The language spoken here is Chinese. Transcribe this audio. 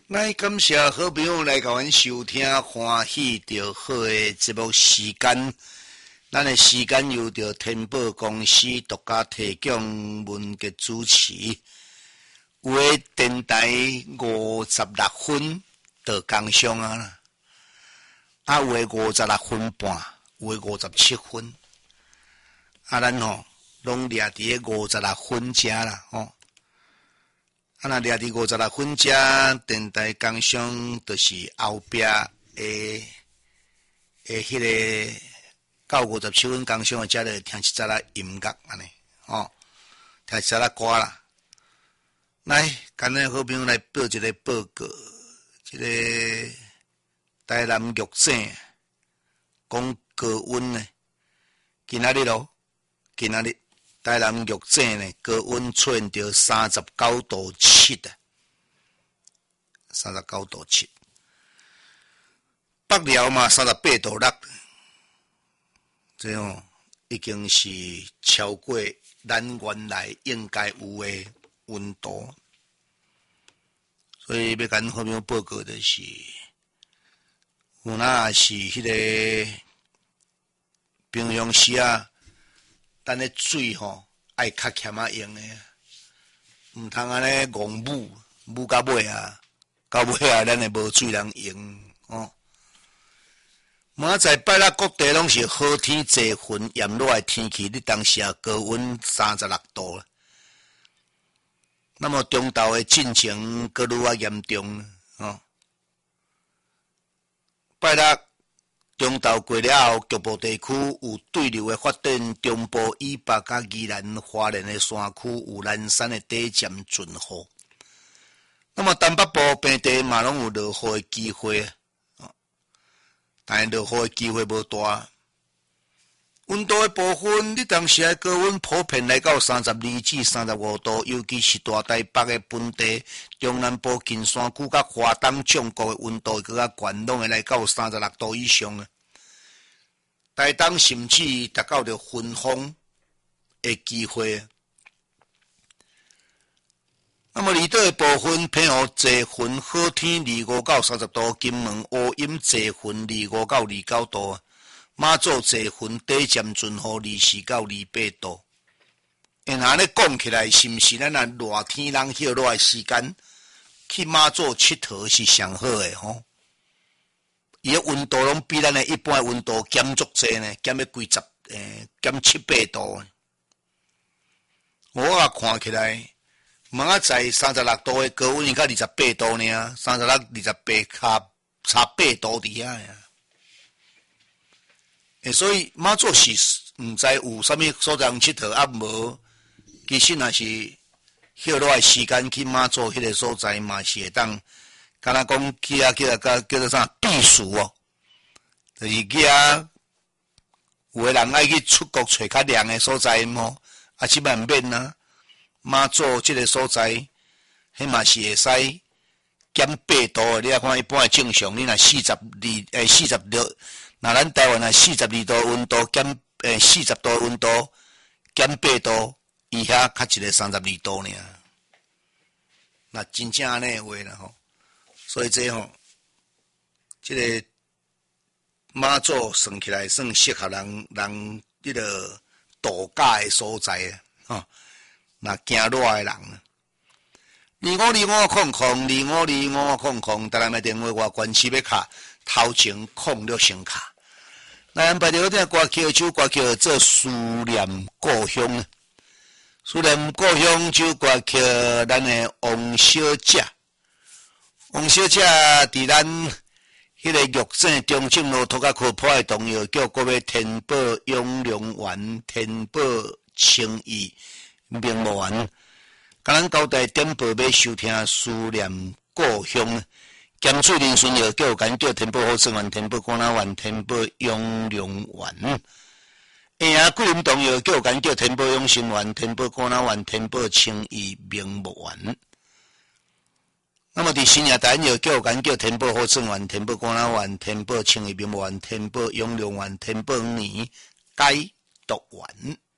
来感谢好朋友来甲阮收听欢喜着好的节目时间，咱的时间由着天宝公司独家提供文节主持，有的电台56分就工商啊，有的56分半，有的57分，咱拢掠伫个56分遮啦若掠伫56分遮，电台工商就是后壁迄个到57分工商遮咧听一则啦音乐安尼听一则啦歌啦。来，今日好朋友来报一个报告，这个台南玉井讲高温呢，今仔日台南玉井呢，高温出现到39度7啊，39度7。北寮嘛38度6，这已经是超过咱原来应该有的温度。所以要跟好朋友报告的是，有那是迄个平常时啊。咱的水爱较欠用的，毋通安尼戆舞到尾啊，咱会无水通用明仔载拜六各地拢是好天济云炎热的天气，你当时高温36度了。那么中昼的进程阁愈啊严重拜六中昼过了后，局部地区有对流的发展，中部以北甲宜兰花莲的山区有南山的短暂阵雨。那么东北部平地嘛拢有落雨的机会但是落雨的机会无大。温度的部分，你当时的高温普遍来到32至35度，尤其是大台北的本地、中南部近山区甲华东种谷的温度更较高，拢会来到36度以上啊。台东甚至达到着分风的机会。那么离岛的部分，偏雨济云，好天25到30度，金门乌阴济云25到29度。马祖济云短暂阵雨24到28度，安尼讲起来，是毋是咱热天人歇热的时间去马祖佚佗是上好的伊个温度拢比咱的一般的温度减足济呢，减要几十减7、8度。我看起来，明仔载36度的高温，伊甲28度呢，36、28差8度伫遐呀。所以马祖是毋知有啥物所在佚佗无，其实若是歇热的时间去马祖迄个所在嘛是会当，敢若讲去叫做啥避暑就是去有的人爱去出国找较凉的所在即摆毋免啊，马祖即个所在，迄嘛是会使减8度的，你看一般的正常，你若46。那咱台湾42度温度减40度温度减8度，伊遐较一个32度尔。那真正安尼话啦所以这这个马祖算起来算适合人迄个度假的所在那惊热的人252500，252500，台南的电话我关系要卡头前06先卡。咱排着听歌曲，首歌曲做思念故乡。思念故乡首歌曲，咱的王小姐。王小姐伫咱迄个玉井中正路土甲科普的同学叫各位天宝永隆园、天宝清义名模园，甲咱交代点播要收听思念故乡。咸水林顺药叫干叫天宝好生园、天宝广南园、天宝永隆园。桂林同药叫干叫天宝永生园、天宝广南园、天宝清义名木园。那么伫新亚台药叫干叫天宝好生园、天宝广南园、天宝清义名木园、天宝永隆园、天宝园、解毒园。